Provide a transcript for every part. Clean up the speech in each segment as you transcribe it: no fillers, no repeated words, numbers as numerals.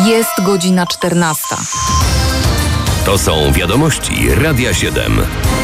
Jest godzina 14. To są wiadomości Radia 7.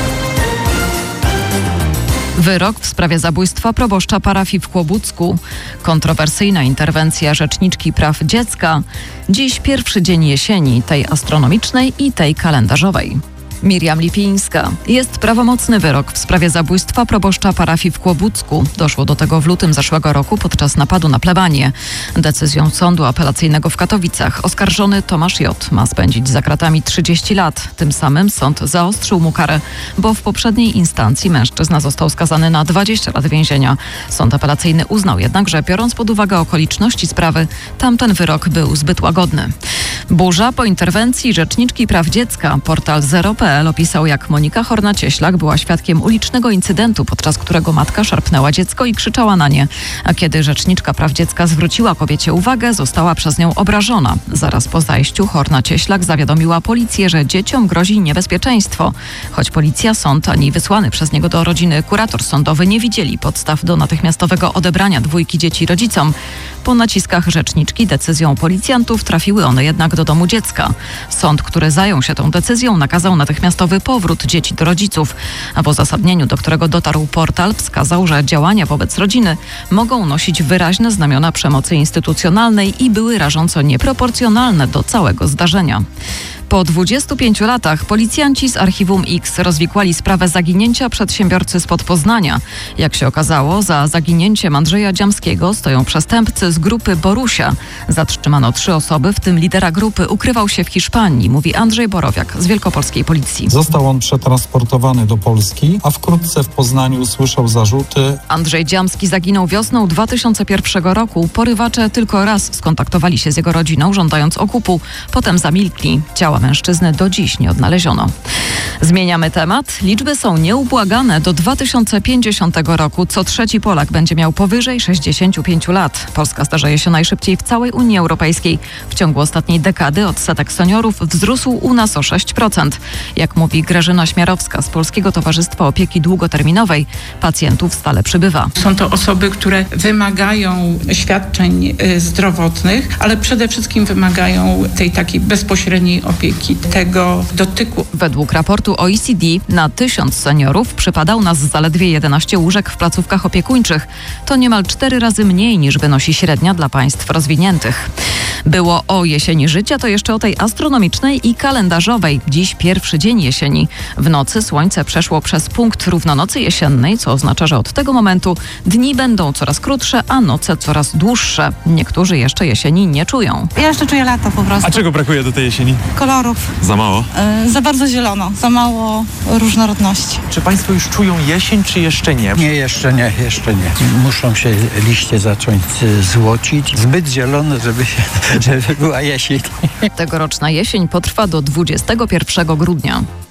Wyrok w sprawie zabójstwa proboszcza parafii w Kłobucku. Kontrowersyjna interwencja rzeczniczki praw dziecka. Dziś pierwszy dzień jesieni, tej astronomicznej i tej kalendarzowej. Miriam Lipińska. Jest prawomocny wyrok w sprawie zabójstwa proboszcza parafii w Kłobucku. Doszło do tego w lutym zeszłego roku podczas napadu na plebanię. Decyzją sądu apelacyjnego w Katowicach oskarżony Tomasz J. ma spędzić za kratami 30 lat. Tym samym sąd zaostrzył mu karę, bo w poprzedniej instancji mężczyzna został skazany na 20 lat więzienia. Sąd apelacyjny uznał jednak, że biorąc pod uwagę okoliczności sprawy, tamten wyrok był zbyt łagodny. Burza po interwencji rzeczniczki praw dziecka. Portal Zero.pl opisał, jak Monika Horna-Cieślak była świadkiem ulicznego incydentu, podczas którego matka szarpnęła dziecko i krzyczała na nie. A kiedy rzeczniczka praw dziecka zwróciła kobiecie uwagę, została przez nią obrażona. Zaraz po zajściu Horna-Cieślak zawiadomiła policję, że dzieciom grozi niebezpieczeństwo. Choć policja, sąd ani wysłany przez niego do rodziny kurator sądowy nie widzieli podstaw do natychmiastowego odebrania dwójki dzieci rodzicom. Po naciskach rzeczniczki decyzją policjantów trafiły one jednak do domu dziecka. Sąd, który zajął się tą decyzją, nakazał natychmiastowy powrót dzieci do rodziców, a w uzasadnieniu, do którego dotarł portal, wskazał, że działania wobec rodziny mogą nosić wyraźne znamiona przemocy instytucjonalnej i były rażąco nieproporcjonalne do całego zdarzenia. Po 25 latach policjanci z Archiwum X rozwikłali sprawę zaginięcia przedsiębiorcy spod Poznania. Jak się okazało, za zaginięciem Andrzeja Dziamskiego stoją przestępcy z grupy Borusia. Zatrzymano 3 osoby, w tym lidera grupy ukrywał się w Hiszpanii, mówi Andrzej Borowiak z Wielkopolskiej Policji. Został on przetransportowany do Polski, a wkrótce w Poznaniu usłyszał zarzuty. Andrzej Dziamski zaginął wiosną 2001 roku. Porywacze tylko raz skontaktowali się z jego rodziną, żądając okupu. Potem zamilkli. Ciała mężczyzny do dziś nie odnaleziono. Zmieniamy temat. Liczby są nieubłagane. Do 2050 roku co trzeci Polak będzie miał powyżej 65 lat. Polska starzeje się najszybciej w całej Unii Europejskiej. W ciągu ostatniej dekady odsetek seniorów wzrósł u nas o 6%. Jak mówi Grażyna Śmiarowska z Polskiego Towarzystwa Opieki Długoterminowej, pacjentów stale przybywa. Są to osoby, które wymagają świadczeń zdrowotnych, ale przede wszystkim wymagają tej takiej bezpośredniej opieki, tego dotyku. Według raportu OECD na 1000 seniorów przypada u nas zaledwie 11 łóżek w placówkach opiekuńczych. To niemal 4 razy mniej niż wynosi średnia dla państw rozwiniętych. Było o jesieni życia, to jeszcze o tej astronomicznej i kalendarzowej. Dziś pierwszy dzień jesieni. W nocy słońce przeszło przez punkt równonocy jesiennej, co oznacza, że od tego momentu dni będą coraz krótsze, a noce coraz dłuższe. Niektórzy jeszcze jesieni nie czują. Ja jeszcze czuję lato po prostu. A czego brakuje do tej jesieni? Kolorów. Za mało? Za bardzo zielono, za mało różnorodności. Czy państwo już czują jesień, czy jeszcze nie? Nie, jeszcze nie. Muszą się liście zacząć złocić. Zbyt zielono, żeby była jesień. Tegoroczna jesień potrwa do 21 grudnia.